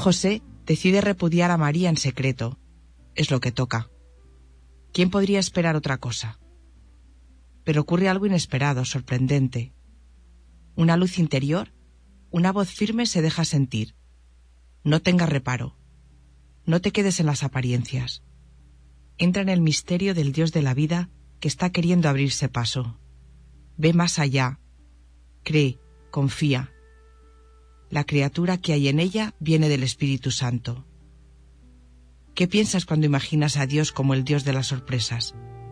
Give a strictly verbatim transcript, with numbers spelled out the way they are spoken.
José decide repudiar a María en secreto. Es lo que toca. ¿Quién podría esperar otra cosa? Pero ocurre algo inesperado, sorprendente. Una luz interior, una voz firme se deja sentir. No tengas reparo. No te quedes en las apariencias. Entra en el misterio del Dios de la vida que está queriendo abrirse paso. Ve más allá. Cree, confía. La criatura que hay en ella viene del Espíritu Santo. ¿Qué piensas cuando imaginas a Dios como el Dios de las sorpresas?